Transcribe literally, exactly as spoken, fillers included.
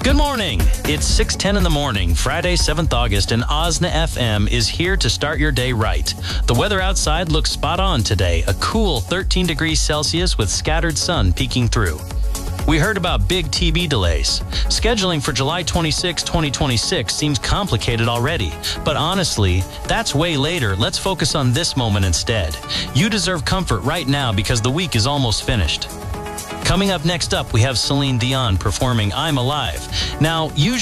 Good morning. It's six ten in the morning, Friday, seventh August, and Osna F M is here to start your day right. The weather outside looks spot on today, a cool thirteen degrees Celsius with scattered sun peeking through. We heard about big T V delays. Scheduling for July twenty-sixth, twenty twenty-six seems complicated already, but honestly, that's way later. Let's focus on this moment instead. You deserve comfort right now because the week is almost finished. Coming up next up, we have Celine Dion performing I'm Alive. Now, usually